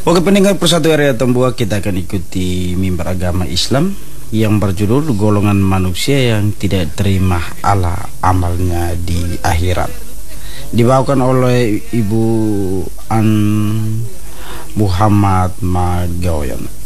Oke pendengar Persatu Area Tambua, kita akan ikuti mimbar agama Islam yang berjudul golongan manusia yang tidak terima Allah amalnya di akhirat. Dibawakan oleh Ibu An Muhammad Magaoyan.